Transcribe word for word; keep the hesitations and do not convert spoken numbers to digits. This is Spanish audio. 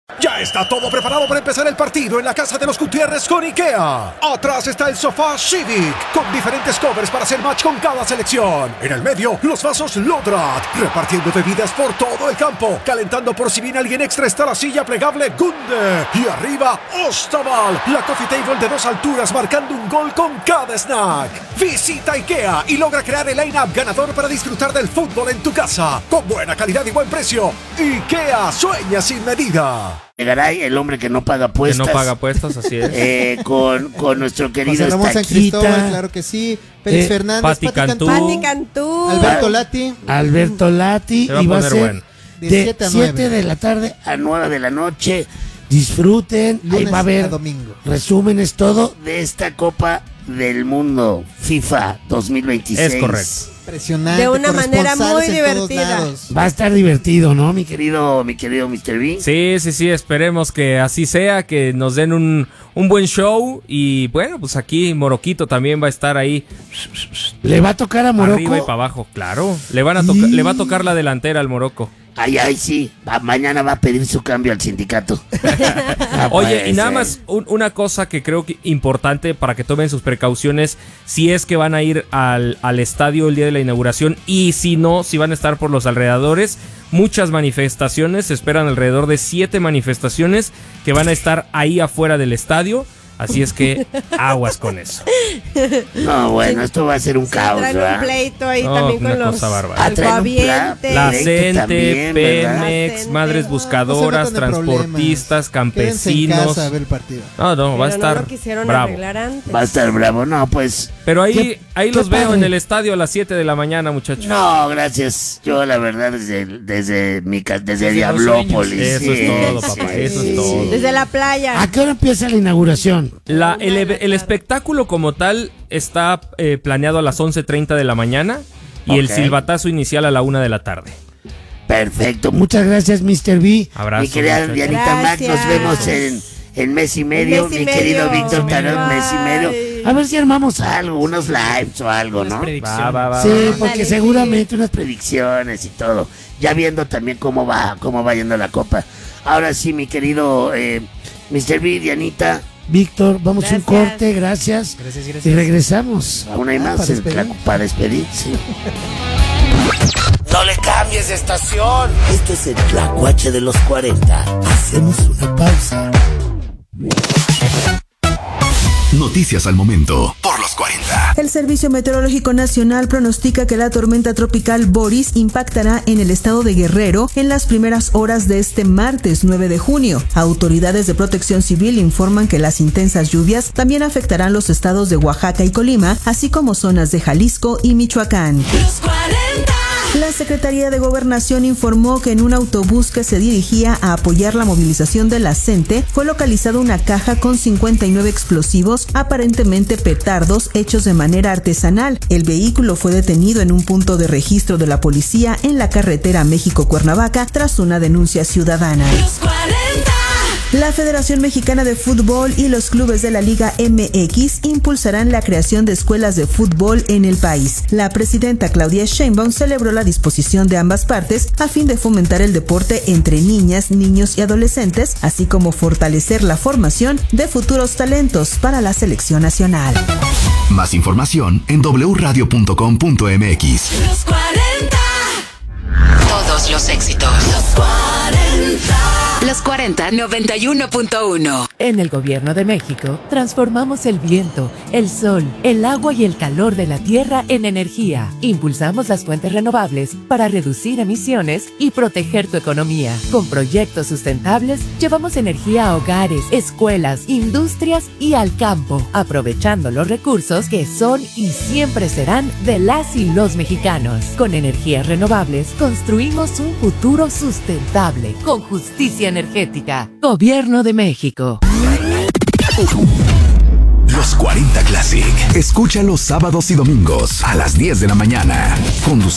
Ya está todo preparado para empezar el partido en la casa de los Gutiérrez con IKEA. Atrás está el sofá Civic, con diferentes covers para hacer match con cada selección. En el medio, los vasos Lodrat, repartiendo bebidas por todo el campo. Calentando por si viene alguien extra está la silla plegable Gunde. Y arriba, Ostaval, la coffee table de dos alturas marcando un gol con cada snack. Visita IKEA y logra crear el line-up ganador para disfrutar del fútbol en tu casa. Con buena calidad y buen precio. IKEA sueña sin medida. Garay, el hombre que no paga apuestas. Que no paga apuestas, así es. Eh, con, con nuestro querido José Ramón San Estaquita. Cristóbal, claro que sí. Pérez Eh, Fernández, Pati Pati Cantú. Cantú, Pati Cantú. Alberto Lati. Alberto Lati. Se va a Y va a poner ser bueno. De de siete a siete nueve. de la tarde a nueve de la noche. Disfruten. Ahí Lunes va a haber a domingo. resúmenes todo de esta Copa del Mundo FIFA dos mil veintiséis. Es correcto. Impresionante. De una manera muy corresponsales en todos divertida. lados. Va a estar divertido, ¿no, mi querido, mi querido mister B? Sí, sí, sí, esperemos que así sea, que nos den un, un buen show. Y bueno, pues aquí Moroquito también va a estar ahí. Le va a tocar a Arriba y Morocco. para abajo, claro. Le, van a toca- Y- le va a tocar la delantera al Morocco. Ay, ay, sí. Va- mañana va a pedir su cambio al sindicato. No Oye, puede y nada ser. más un- una cosa que creo que importante para que tomen sus precauciones si es que van a ir al, al estadio el día de la inauguración y si no, si van a estar por los alrededores. Muchas manifestaciones, se esperan alrededor de siete manifestaciones que van a estar ahí afuera del estadio. Así es que aguas con eso. No, bueno, esto va a ser un Sí, caos, traen ¿verdad? un pleito ahí No, también una con los cosa bárbara. Ah, traen un alcoavientes. La Directo CENTE, también, ¿verdad? Pemex, La madres CENTE. buscadoras, No se metan en transportistas, problemas. Quédense en campesinos. casa a ver el partido. No, no, va a Pero estar no lo quisieron bravo. arreglar antes. Va a estar bravo. No, pues... Pero ahí, Qué- ahí qué los veo padre. en el estadio a las siete de la mañana, muchachos. No, gracias. Yo, la verdad, desde, desde mi ca- desde Desde los Diablópolis. Eso es sí, todo, sí, papá, eso es sí. todo. Desde la playa. ¿A qué hora empieza la inauguración? La, el, Una de eve- la el tarde. espectáculo como tal está eh, planeado a las once treinta de la mañana y el Ok. silbatazo inicial a la una de la tarde. Perfecto. Muchas gracias, mister B. Abrazo, Mi querida muchachos. Dianita Mac, nos Gracias. vemos en, en mes y medio. mes y Mi querido medio. Víctor Tarón, mes y medio. Bye. A ver si armamos algo, unos lives o algo, Unas ¿no? predicciones. Va, va, va, Sí, va. porque Dale, seguramente unas predicciones y todo. Ya viendo también cómo va, cómo va yendo la copa. Ahora sí, mi querido eh, mister B, Dianita, Víctor, vamos a un Gracias. corte, gracias. Gracias, Y gracias. regresamos. Aún hay Ah, más para el despedir. Tlacu- para despedir, sí. No le cambies de estación. Este es el Tlacuache de los cuarenta. Hacemos una pausa. Noticias al momento por los cuarenta. El Servicio Meteorológico Nacional pronostica que la tormenta tropical Boris impactará en el estado de Guerrero en las primeras horas de este martes nueve de junio. Autoridades de Protección Civil informan que las intensas lluvias también afectarán los estados de Oaxaca y Colima, así como zonas de Jalisco y Michoacán. La Secretaría de Gobernación informó que en un autobús que se dirigía a apoyar la movilización de la CENTE fue localizada una caja con cincuenta y nueve explosivos, aparentemente petardos hechos de manera artesanal. El vehículo fue detenido en un punto de registro de la policía en la carretera México-Cuernavaca tras una denuncia ciudadana. La Federación Mexicana de Fútbol y los clubes de la Liga M X impulsarán la creación de escuelas de fútbol en el país. La presidenta Claudia Sheinbaum celebró la disposición de ambas partes a fin de fomentar el deporte entre niñas, niños y adolescentes, así como fortalecer la formación de futuros talentos para la selección nacional. Más información en doble u radio punto com punto m x. Todos los éxitos. Los cuarenta. Los cuarenta, noventa y uno punto uno. En el Gobierno de México, transformamos el viento, el sol, el agua y el calor de la tierra en energía. Impulsamos las fuentes renovables para reducir emisiones y proteger tu economía. Con proyectos sustentables, llevamos energía a hogares, escuelas, industrias y al campo, aprovechando los recursos que son y siempre serán de las y los mexicanos. Con energías renovables, construimos un futuro sustentable, con justicia energética. Gobierno de México. Los cuarenta Classic. Escucha los sábados y domingos a las diez de la mañana. Conducido